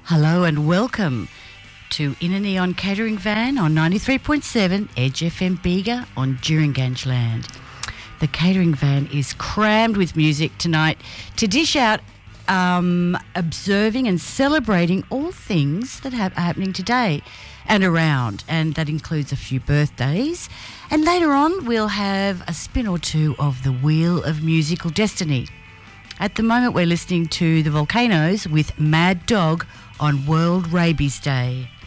Hello and welcome to In a Neon Catering Van on 93.7 Edge FM Bega on Durangange land. The catering van is crammed with music tonight to dish out observing and celebrating all things that are happening today and around, and that includes a few birthdays. And later on we'll have a spin or two of the Wheel of Musical Destiny. At the moment we're listening to the Volcanoes with Mad Dog on World Rabies Day.